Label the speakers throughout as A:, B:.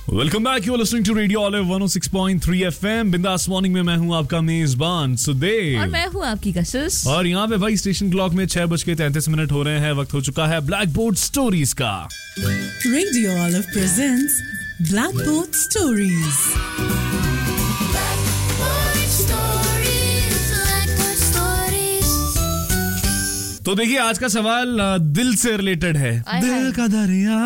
A: Welcome back, you are listening to radio olive 106.3 FM. बिंदास morning में मैं हूं आपका मेजबान सुदेव
B: और मैं हूं आपकी कशिश।
A: और यहाँ पे भाई स्टेशन क्लॉक में 6:33 हो रहे हैं। वक्त हो चुका है ब्लैक बोर्ड स्टोरीज का।
C: Radio olive presents black board stories.
A: तो देखिए, आज का सवाल दिल से रिलेटेड है। दिल का दरिया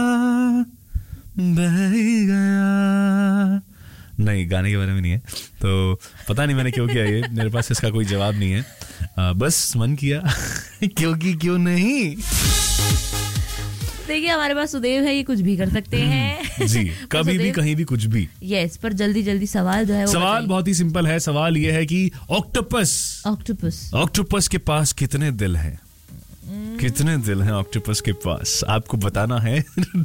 A: बह ही गया। नहीं, गाने के बारे में नहीं है, तो पता नहीं मैंने क्यों किया ये। मेरे पास इसका कोई जवाब नहीं है, बस मन किया क्योंकि क्यों नहीं।
B: देखिए, हमारे पास सुदेव है, ये कुछ भी कर सकते हैं
A: जी, कभी भी कहीं भी कुछ भी।
B: यस, पर जल्दी जल्दी सवाल जो है वो
A: सवाल बहुत ही सिंपल है। सवाल ये है कि ऑक्टोपस के पास कितने दिल हैं? कितने दिल हैं ऑक्टोपस के पास? आपको बताना है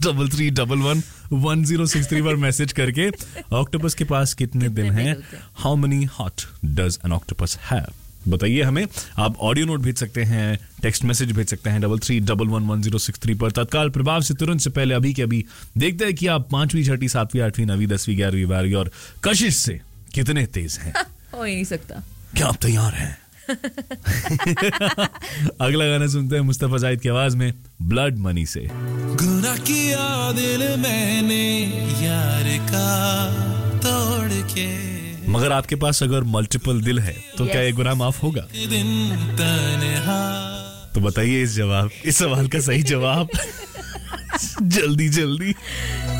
A: 33111063 पर मैसेज करके। ऑक्टोपस के पास कितने दिल हैं? How many heart does N octopus have? बताइए हमें। आप ऑडियो नोट भेज सकते हैं, टेक्स्ट मैसेज भेज सकते हैं 33111063 पर तत्काल प्रभाव से, तुरंत से पहले, अभी के अभी। देखते हैं कि आप 5वीं, 6वीं, 7वीं, 8वीं, 9वीं, 10वीं, 11वीं, 12वीं और कशिश से कितने तेज हैं।
B: हो ही नहीं सकता।
A: क्या आप तैयार हैं? अगला गाना सुनते हैं मुस्तफा जाहिद की आवाज में, ब्लड मनी से।
D: गुनाह किया दिल मैंने यार का तोड़ के।
A: मगर आपके पास अगर मल्टीपल दिल है तो क्या ये गुनाह माफ होगा? तो बताइए इस सवाल का सही जवाब जल्दी जल्दी।